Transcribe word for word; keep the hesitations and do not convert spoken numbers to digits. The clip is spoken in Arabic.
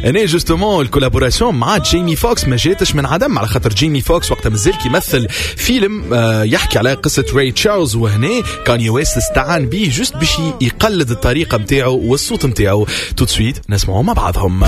انا جوستومون الكولابوراسيون مع جيمي فوكس ما جاتش من عدم، على خاطر جيمي فوكس وقت مازال كيمثل فيلم يحكي على قصة راي تشارلز، وهنا كاني ويست استعان به جست باش يقلد الطريقة متاعه والصوت متاعه. تو سويت نسمعوا مع بعضهم.